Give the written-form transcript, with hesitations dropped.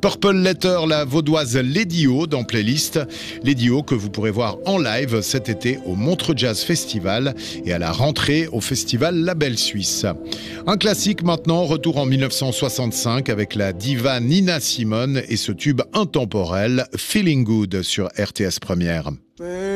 Purple Letter, la vaudoise Lady O dans Playlist. Lady O que vous pourrez voir en live cet été au Montreux Jazz Festival et à la rentrée au festival Label Suisse. Un classique maintenant, retour en 1965 avec la diva Nina Simone et ce tube intemporel Feeling Good sur RTS Première.